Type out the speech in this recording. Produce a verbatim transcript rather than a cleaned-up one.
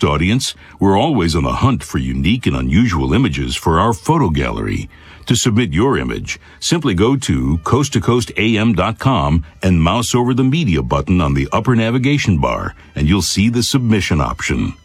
Coast audience, we're always on the hunt for unique and unusual images for our photo gallery. To submit your image, simply go to coast to coast a m dot com and mouse over the media button on the upper navigation bar, and you'll see the submission option.